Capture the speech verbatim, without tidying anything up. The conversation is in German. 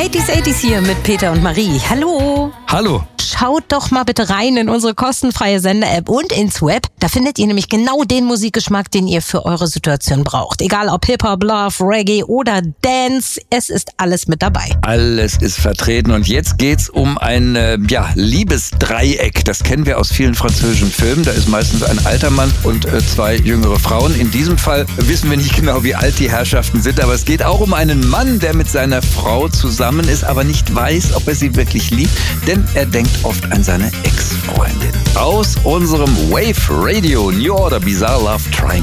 nineties, eighties hier mit Peter und Marie. Hallo. Hallo. Schaut doch mal bitte rein in unsere kostenfreie Sender-App und ins Web. Da findet ihr nämlich genau den Musikgeschmack, den ihr für eure Situation braucht. Egal ob Hip-Hop, Love, Reggae oder Dance, es ist alles mit dabei. Alles ist vertreten und jetzt geht's um ein äh, ja, Liebesdreieck. Das kennen wir aus vielen französischen Filmen. Da ist meistens ein alter Mann und äh, zwei jüngere Frauen. In diesem Fall wissen wir nicht genau, wie alt die Herrschaften sind, aber es geht auch um einen Mann, der mit seiner Frau zusammen ist, aber nicht weiß, ob er sie wirklich liebt, denn er denkt oft an seine Ex-Freundin. Aus unserem Wave Radio New Order Bizarre Love Triangle.